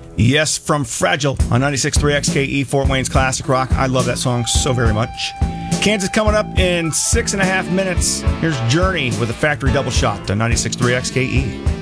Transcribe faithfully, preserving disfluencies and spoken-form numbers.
Yes, from Fragile on ninety-six point three X K E, Fort Wayne's Classic Rock. I love that song so very much. Kansas coming up in six and a half minutes. Here's Journey with a factory double shot on ninety-six point three X K E.